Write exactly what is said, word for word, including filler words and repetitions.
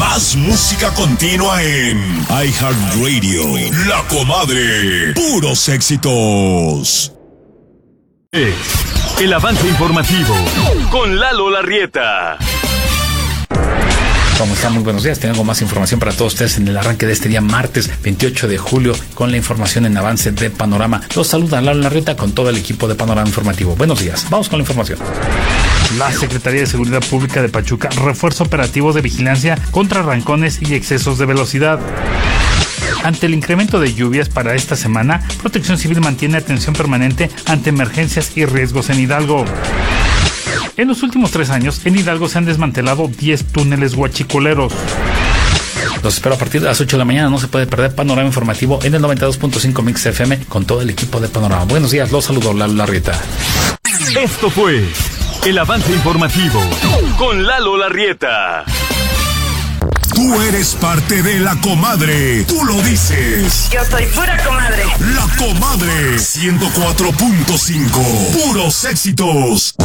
Más música continua en iHeartRadio. La Comadre. Puros éxitos. El avance informativo con Lalo Larrieta. ¿Cómo están? Muy buenos días. Tengo más información para todos ustedes en el arranque de este día martes veintiocho de julio con la información en avance de Panorama. Los saluda Lalo Larrieta con todo el equipo de Panorama Informativo. Buenos días. Vamos con la información. La Secretaría de Seguridad Pública de Pachuca refuerza operativos de vigilancia contra arrancones y excesos de velocidad. Ante el incremento de lluvias para esta semana, Protección Civil mantiene atención permanente ante emergencias y riesgos en Hidalgo. En los últimos tres años, en Hidalgo se han desmantelado diez túneles huachicoleros. Los espero a partir de las ocho de la mañana. No se puede perder Panorama Informativo en el noventa y dos punto cinco Mix F M con todo el equipo de Panorama. Buenos días, los saludo Lalo Larrieta. Esto fue el avance informativo con Lalo Larrieta. Tú eres parte de La Comadre. Tú lo dices. Yo soy pura comadre. La Comadre. ciento cuatro punto cinco. Puros éxitos.